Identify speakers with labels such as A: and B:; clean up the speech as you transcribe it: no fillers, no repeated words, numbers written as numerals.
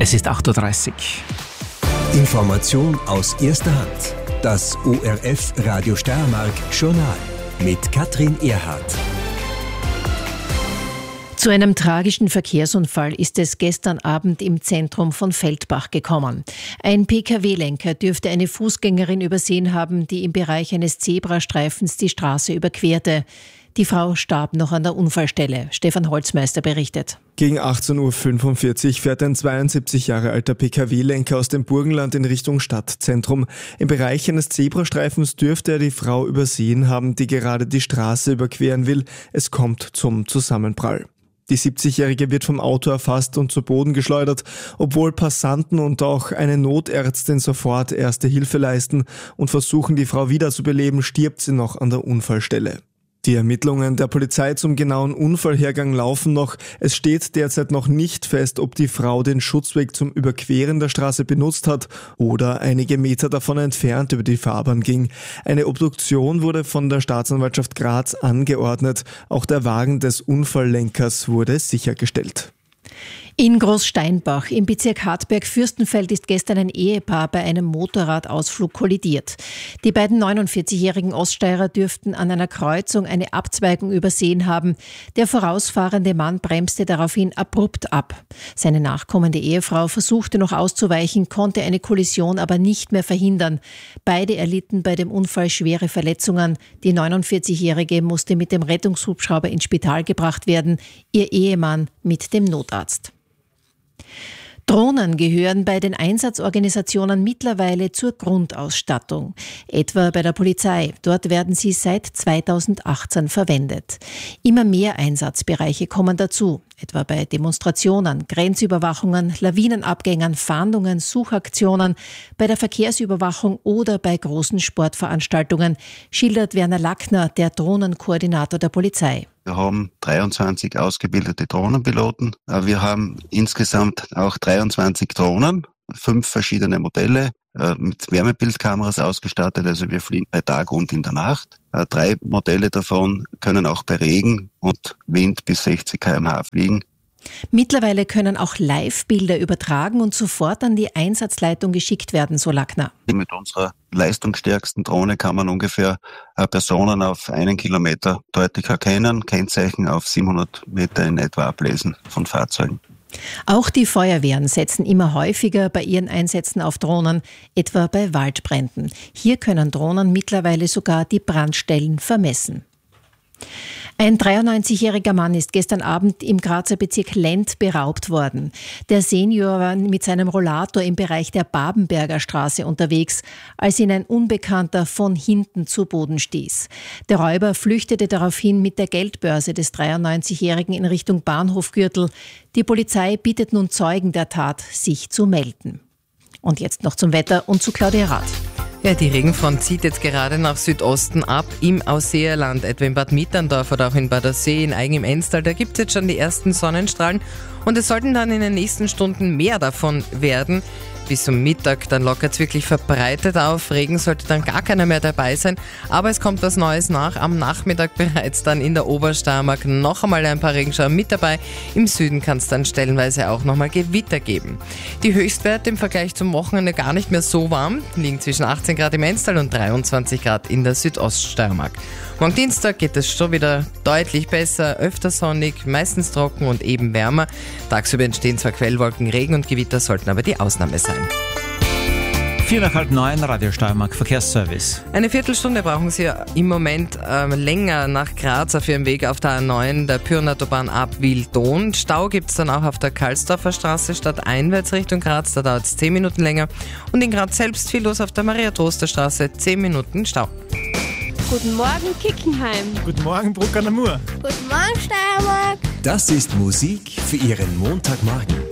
A: Es ist 8.30 Uhr.
B: Information aus erster Hand. Das ORF Radio Steiermark Journal mit Katrin Erhardt.
C: Zu einem tragischen Verkehrsunfall ist es gestern Abend im Zentrum von Feldbach gekommen. Ein Pkw-Lenker dürfte eine Fußgängerin übersehen haben, die im Bereich eines Zebrastreifens die Straße überquerte. Die Frau starb noch an der Unfallstelle. Stefan Holzmeister berichtet.
D: Gegen 18.45 Uhr fährt ein 72 Jahre alter Pkw-Lenker aus dem Burgenland in Richtung Stadtzentrum. Im Bereich eines Zebrastreifens dürfte er die Frau übersehen haben, die gerade die Straße überqueren will. Es kommt zum Zusammenprall. Die 70-Jährige wird vom Auto erfasst und zu Boden geschleudert, obwohl Passanten und auch eine Notärztin sofort erste Hilfe leisten und versuchen, die Frau wiederzubeleben, stirbt sie noch an der Unfallstelle. Die Ermittlungen der Polizei zum genauen Unfallhergang laufen noch. Es steht derzeit noch nicht fest, ob die Frau den Schutzweg zum Überqueren der Straße benutzt hat oder einige Meter davon entfernt über die Fahrbahn ging. Eine Obduktion wurde von der Staatsanwaltschaft Graz angeordnet. Auch der Wagen des Unfalllenkers wurde sichergestellt.
C: In Großsteinbach im Bezirk Hartberg-Fürstenfeld ist gestern ein Ehepaar bei einem Motorradausflug kollidiert. Die beiden 49-jährigen Oststeirer dürften an einer Kreuzung eine Abzweigung übersehen haben. Der vorausfahrende Mann bremste daraufhin abrupt ab. Seine nachkommende Ehefrau versuchte noch auszuweichen, konnte eine Kollision aber nicht mehr verhindern. Beide erlitten bei dem Unfall schwere Verletzungen. Die 49-jährige musste mit dem Rettungshubschrauber ins Spital gebracht werden, ihr Ehemann mit dem Notarzt. Drohnen gehören bei den Einsatzorganisationen mittlerweile zur Grundausstattung, etwa bei der Polizei. Dort werden sie seit 2018 verwendet. Immer mehr Einsatzbereiche kommen dazu, etwa bei Demonstrationen, Grenzüberwachungen, Lawinenabgängern, Fahndungen, Suchaktionen, bei der Verkehrsüberwachung oder bei großen Sportveranstaltungen, schildert Werner Lackner, der Drohnenkoordinator der Polizei.
E: Wir haben 23 ausgebildete Drohnenpiloten. Wir haben insgesamt auch 23 Drohnen, 5 verschiedene Modelle mit Wärmebildkameras ausgestattet. Also wir fliegen bei Tag und in der Nacht. 3 Modelle davon können auch bei Regen und Wind bis 60 km/h fliegen.
C: Mittlerweile können auch Live-Bilder übertragen und sofort an die Einsatzleitung geschickt werden, so Lackner.
E: Mit unserer leistungsstärksten Drohne kann man ungefähr Personen auf 1 Kilometer deutlich erkennen, Kennzeichen auf 700 Meter in etwa ablesen von Fahrzeugen.
C: Auch die Feuerwehren setzen immer häufiger bei ihren Einsätzen auf Drohnen, etwa bei Waldbränden. Hier können Drohnen mittlerweile sogar die Brandstellen vermessen. Ein 93-jähriger Mann ist gestern Abend im Grazer Bezirk Lent beraubt worden. Der Senior war mit seinem Rollator im Bereich der Babenberger Straße unterwegs, als ihn ein Unbekannter von hinten zu Boden stieß. Der Räuber flüchtete daraufhin mit der Geldbörse des 93-Jährigen in Richtung Bahnhofgürtel. Die Polizei bittet nun Zeugen der Tat, sich zu melden. Und jetzt noch zum Wetter und zu Claudia Rath.
F: Ja, die Regenfront zieht jetzt gerade nach Südosten ab im Ausseerland, etwa in Bad Mitterndorf oder auch in Bad Aussee, in Aigen im Enstal. Da gibt es jetzt schon die ersten Sonnenstrahlen und es sollten dann in den nächsten Stunden mehr davon werden. Bis zum Mittag, dann lockert es wirklich verbreitet auf. Regen sollte dann gar keiner mehr dabei sein. Aber es kommt was Neues nach. Am Nachmittag bereits dann in der Obersteiermark noch einmal ein paar Regenschauer mit dabei. Im Süden kann es dann stellenweise auch nochmal Gewitter geben. Die Höchstwerte im Vergleich zum Wochenende gar nicht mehr so warm. Liegen zwischen 18 Grad im Enstal und 23 Grad in der Südoststeiermark. Morgen Dienstag geht es schon wieder deutlich besser, öfter sonnig, meistens trocken und eben wärmer. Tagsüber entstehen zwar Quellwolken, Regen und Gewitter sollten aber die Ausnahme sein.
A: 8:45 Radio Steiermark Verkehrsservice.
F: Eine Viertelstunde brauchen Sie im Moment länger nach Graz auf Ihrem Weg auf der A9, der Pyrenautobahn ab Wildon. Stau gibt es dann auch auf der Karlsdorfer Straße stadteinwärts Richtung Graz, da dauert es 10 Minuten länger. Und in Graz selbst viel los auf der Maria-Troster-Straße, 10 Minuten Stau.
G: Guten Morgen, Kickenheim.
H: Guten Morgen, Bruck an der Mur.
G: Guten Morgen, Steiermark.
B: Das ist Musik für Ihren Montagmorgen.